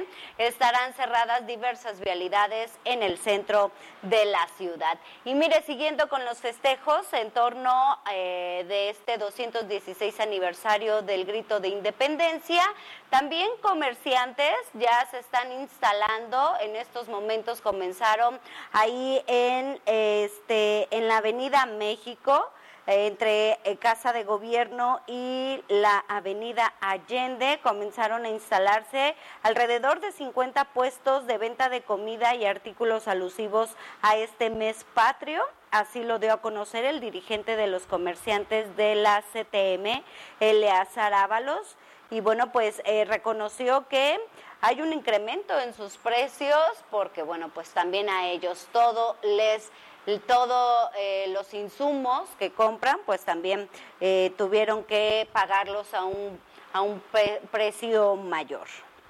estarán cerradas diversas vialidades en el centro de la ciudad. Y mire, siguiendo con los festejos en torno de este 216 aniversario del Grito de Independencia, también comerciantes ya se están instalando. En estos momentos comenzaron ahí en la Avenida México, entre Casa de Gobierno y la Avenida Allende. Comenzaron a instalarse alrededor de 50 puestos de venta de comida y artículos alusivos a este mes patrio. Así lo dio a conocer el dirigente de los comerciantes de la CTM, Eleazar Ábalos, y bueno, pues reconoció que hay un incremento en sus precios porque, bueno, pues también a ellos todos los insumos que compran, pues también tuvieron que pagarlos a un precio mayor.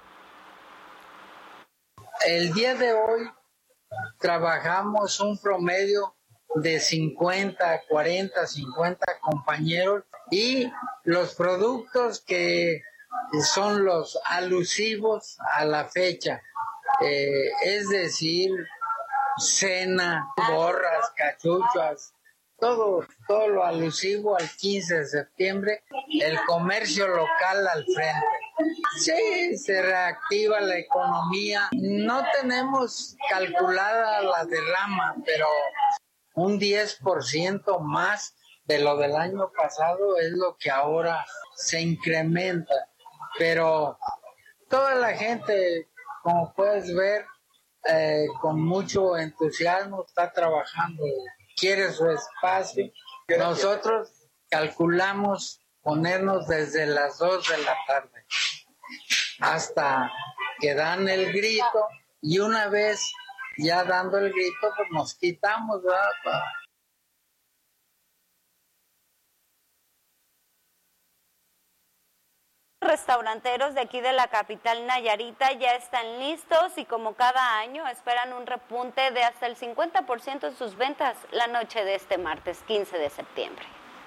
El día de hoy trabajamos un promedio de 50, 40, 50 compañeros, y los productos que son los alusivos a la fecha, es decir, cena, gorras, cachuchas, todo lo alusivo al 15 de septiembre, el comercio local al frente. Sí, se reactiva la economía. No tenemos calculada la derrama, pero un 10% más de lo del año pasado es lo que ahora se incrementa. Pero toda la gente, como puedes ver, con mucho entusiasmo está trabajando, quiere su espacio. Nosotros calculamos ponernos desde las 2 de la tarde hasta que dan el grito, y una vez ya dando el grito, pues nos quitamos, ¿verdad? Restauranteros de aquí de la capital Nayarita ya están listos y, como cada año, esperan un repunte de hasta el 50% en sus ventas la noche de este martes 15 de septiembre.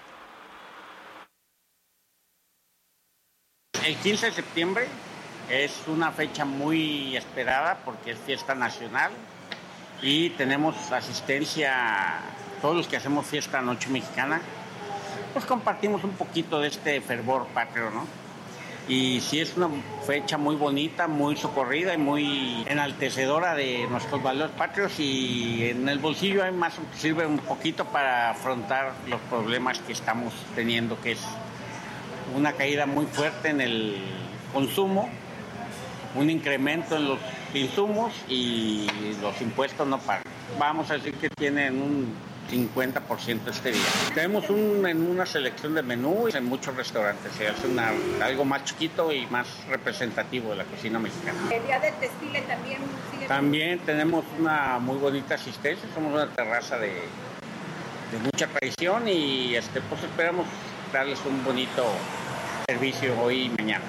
El 15 de septiembre es una fecha muy esperada porque es fiesta nacional y tenemos asistencia, todos los que hacemos fiesta Noche Mexicana, pues compartimos un poquito de este fervor patrio, ¿no? Y sí, es una fecha muy bonita, muy socorrida y muy enaltecedora de nuestros valores patrios, y en el bolsillo hay más, sirve un poquito para afrontar los problemas que estamos teniendo, que es una caída muy fuerte en el consumo, un incremento en los insumos y los impuestos no pagan. Vamos a decir que tienen un 50% este día. Tenemos una selección de menú en muchos restaurantes. Se hace algo más chiquito y más representativo de la cocina mexicana. El día del desfile también sigue. También tenemos una muy bonita asistencia. Somos una terraza de mucha tradición y pues esperamos darles un bonito servicio hoy y mañana.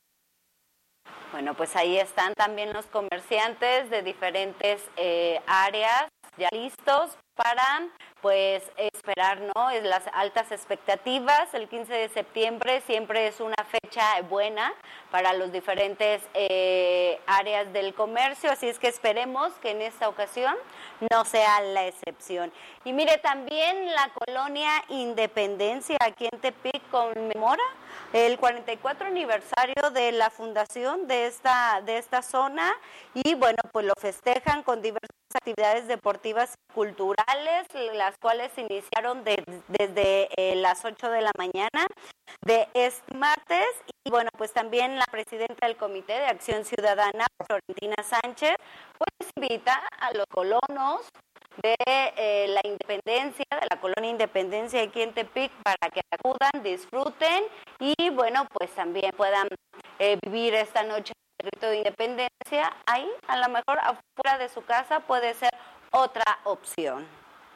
Bueno, pues ahí están también los comerciantes de diferentes áreas ya listos para pues esperar, ¿no? Es las altas expectativas. El 15 de septiembre siempre es una fecha buena para los diferentes áreas del comercio, así es que esperemos que en esta ocasión no sea la excepción. Y mire, también la colonia Independencia aquí en Tepic conmemora el 44 aniversario de la fundación de esta zona, y bueno, pues lo festejan con diversas actividades deportivas y culturales, las cuales se iniciaron desde las 8 de la mañana de este martes. Y bueno, pues también la presidenta del Comité de Acción Ciudadana, Florentina Sánchez, pues invita a los colonos de la Independencia, de la colonia Independencia aquí en Tepic, para que acudan, disfruten y bueno, pues también puedan vivir esta noche el Grito de Independencia. Ahí, a lo mejor afuera de su casa, puede ser otra opción.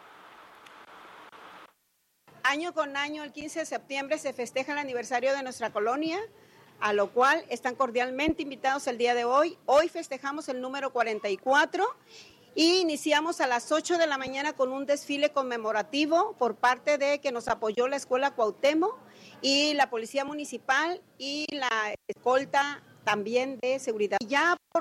Año con año, el 15 de septiembre se festeja el aniversario de nuestra colonia, a lo cual están cordialmente invitados el día de hoy. Hoy festejamos el número 44 y iniciamos a las 8 de la mañana con un desfile conmemorativo por parte de que nos apoyó la Escuela Cuauhtémoc y la Policía Municipal y la escolta también de seguridad. Ya por